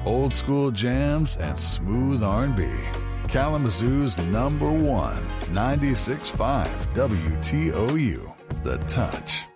old school jams, and smooth R&B. Kalamazoo's number one, 96.5 WTOU, The Touch.